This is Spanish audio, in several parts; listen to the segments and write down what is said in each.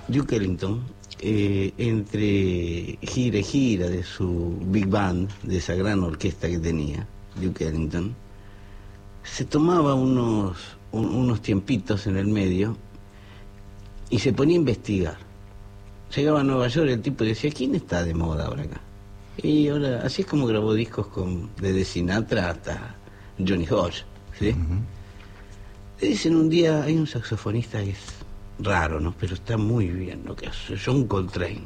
Duke Ellington, entre gira y gira de su Big Band, de esa gran orquesta que tenía, Duke Ellington, se tomaba unos tiempitos en el medio y se ponía a investigar. Llegaba a Nueva York y el tipo decía, ¿quién está de moda ahora acá? Y ahora, así es como grabó discos desde Sinatra hasta Johnny Hodge, ¿sí? Le dicen un día, hay un saxofonista que es raro, ¿no? Pero está muy bien lo que hace, John Coltrane.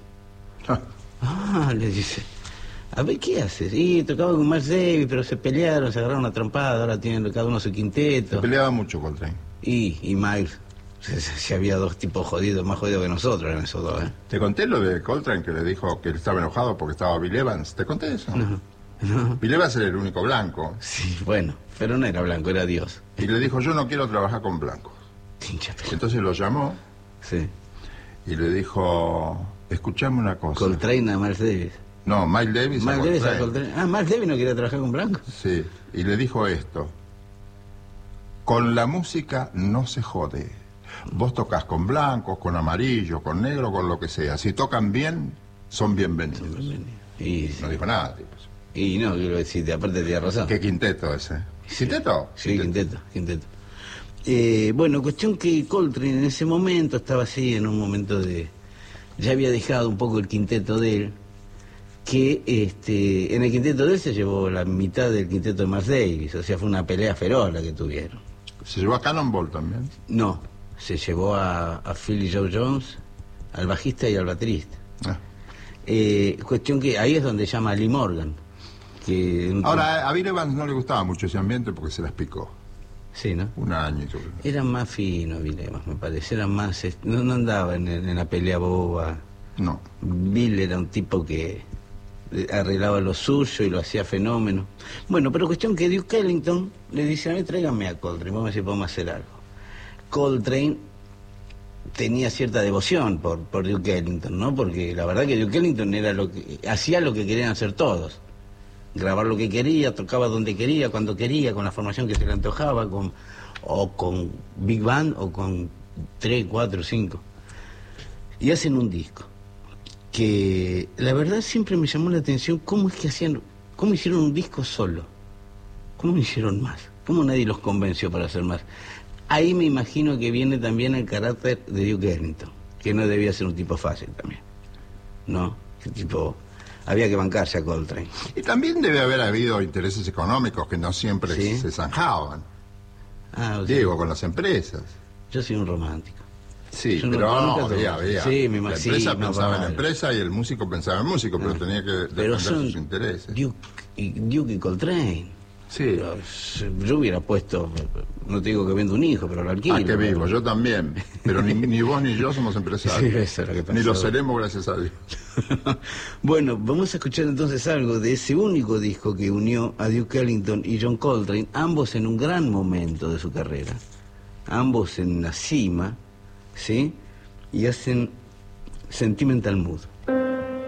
Le dice, a ver, ¿qué haces? Y tocaba con Miles Davis, pero se pelearon, se agarraron una trompada, ahora tienen cada uno su quinteto. Se peleaba mucho Coltrane. Y Miles, si había dos tipos jodidos, más jodidos que nosotros eran esos dos, ¿eh? ¿Te conté lo de Coltrane que le dijo que él estaba enojado porque estaba Bill Evans? ¿Te conté eso? No. Bill Evans era el único blanco. Sí, bueno, pero no era blanco, era Dios. Y le dijo, yo no quiero trabajar con blancos. Entonces lo llamó. Sí. Y le dijo, escuchame una cosa. Coltrane a Miles Davis. No, Miles Davis a Coltrane. Miles Davis no quería trabajar con blancos. Sí, y le dijo esto. Con la música no se jode. Vos tocas con blancos, con amarillos, con negro, con lo que sea. Si tocan bien, son bienvenidos. Y no dijo nada, tipo. Y no, quiero decir, aparte tenía razón. ¿Qué quinteto ese? ¿Quinteto? Sí, quinteto. Bueno, cuestión que Coltrane en ese momento estaba así, en un momento de... Ya había dejado un poco el quinteto de él, que en el quinteto de él se llevó la mitad del quinteto de Miles Davis, o sea, fue una pelea feroz la que tuvieron. ¿Se llevó a Cannonball también? No, se llevó a Philly Joe Jones, al bajista y al baterista. Cuestión que ahí es donde llama a Lee Morgan. Ahora, a Bill Evans no le gustaba mucho ese ambiente porque se las picó. Sí, ¿no? Un año y todo. Era más fino Bill Evans, me parece. Era más... No andaba en la pelea boba. No. Bill era un tipo que arreglaba lo suyo y lo hacía fenómeno. Bueno, pero cuestión que Duke Ellington le dice, a mí tráigame a Coltrane, vamos a ver si podemos hacer algo. Coltrane tenía cierta devoción por Duke Ellington, ¿no? Porque la verdad que Duke Ellington era hacía lo que querían hacer todos. Grabar lo que quería, tocaba donde quería, cuando quería, con la formación que se le antojaba, o con Big Band, o con 3, 4, 5. Y hacen un disco, que la verdad siempre me llamó la atención cómo hicieron un disco solo, cómo no hicieron más, cómo nadie los convenció para hacer más. Ahí me imagino que viene también el carácter de Duke Ellington, que no debía ser un tipo fácil también, ¿no? Que tipo... Había que bancarse a Coltrane. Y también debe haber habido intereses económicos que no siempre se zanjaban. Digo, con las empresas. Yo soy un romántico. Sí, pero no, había. Sí, me la empresa pensaba en la empresa y el músico pensaba en el músico, pero tenía que defender sus intereses. Duke y Coltrane. Sí. Yo hubiera puesto, no te digo que vendo un hijo, pero lo alquilo. Que vivo, yo también. Pero ni vos ni yo somos empresarios. Sí, eso es lo que pasó. Ni lo seremos, gracias a Dios. Bueno, vamos a escuchar entonces algo de ese único disco que unió a Duke Ellington y John Coltrane, ambos en un gran momento de su carrera, ambos en la cima, ¿sí? Y hacen Sentimental Mood.